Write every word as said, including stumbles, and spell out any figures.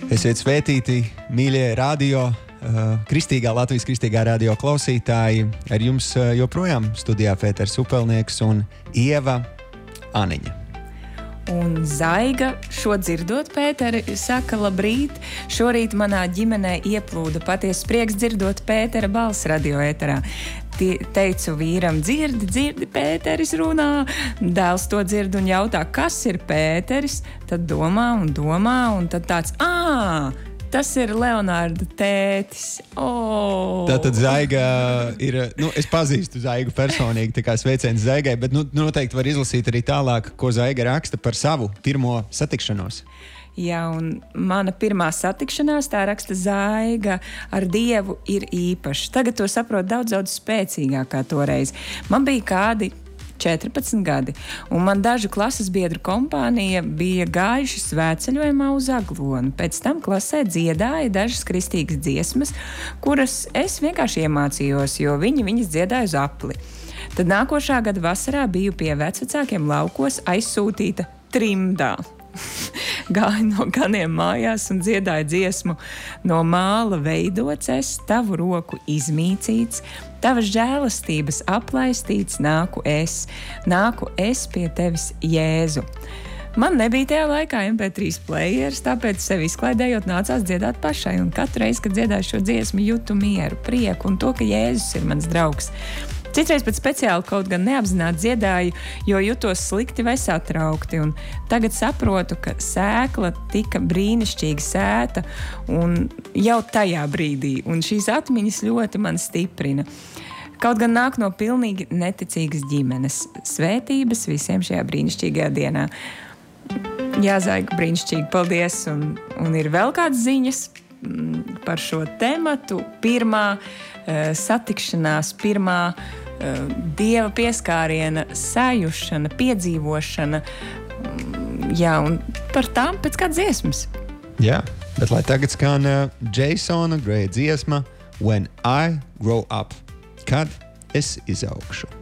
Esiet svētīti, mīļie radio, uh, kristīgā Latvijas kristīgā radio klausītāji. Ar jums uh, joprojām studijā Pēters Upelnieks un Ieva Aniņa. Un Zaiga, šo dzirdot, Pēteri, saka labrīt. Šorīt manā ģimenē ieplūda patiesas prieks dzirdot Pētera balss radio ēterā. Teicu vīram, dzirdi, dzirdi, Pēteris runā. Dēls to dzird un jautā, kas ir Pēteris? Tad domā un domā, un tad tāds, ā, tas ir Leonārda tētis. Oh. Tātad Zaiga ir, nu, es pazīstu Zaigu personīgi, tā kā sveiciens Zaigai, bet nu, noteikti var izlasīt arī tālāk, ko Zaiga raksta par savu pirmo satikšanos. Jā, un mana pirmā satikšanās, tā raksta Zaiga, ar Dievu ir īpaša. Tagad to saprotu daudz, daudz spēcīgāk kā toreiz. Man bija kādi četrpadsmit gadi, un man dažu klases biedru kompānija bija gājuši svētceļojumā uz Aglonu. Pēc tam klasē dziedāja dažas kristīgas dziesmas, kuras es vienkārši iemācījos, jo viņi viņas dziedāja uz apli. Tad nākošā gada vasarā biju pie vecvecākiem laukos aizsūtīta trimdā. Gāja no ganiem mājās un dziedāja dziesmu: no māla veidots es, tavu roku izmīcīts, tavas žēlastības aplaistīts nāku es, nāku es pie tevis, Jēzu. Man nebija tajā laikā em pē trīs players, tāpēc sevi izklaidējot nācās dziedāt pašai, un katru reizi, kad dziedāju šo dziesmu, jūtu mieru, prieku un to, ka Jēzus ir mans draugs. Citreiz pat speciāli kaut gan neapzināti dziedāju, jo jutos slikti vai satraukti, un tagad saprotu, ka sēkla tika brīnišķīgi sēta un jau tajā brīdī, un šīs atmiņas ļoti man stiprina. Kaut gan nāk no pilnīgi neticīgas ģimenes. Svētības visiem šajā brīnišķīgajā dienā. Jā, Zaiga, brīnišķīgi, paldies, un, un ir vēl kādas ziņas par šo tematu. Pirmā uh, satikšanās, pirmā uh, Dieva pieskāriena sajušana, piedzīvošana. Um, jā, un par tām pēc kādas dziesmas. Jā, bet lai tagad skan uh, Jasona Gray dziesma When I Grow Up, kad es izaugšu.